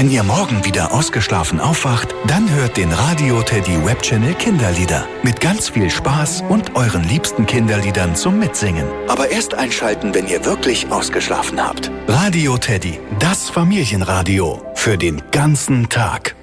Wenn ihr morgen wieder ausgeschlafen aufwacht, dann hört den Radio Teddy Webchannel Kinderlieder. Mit ganz viel Spaß und euren liebsten Kinderliedern zum Mitsingen. Aber erst einschalten, wenn ihr wirklich ausgeschlafen habt. Radio Teddy, das Familienradio. Für den ganzen Tag.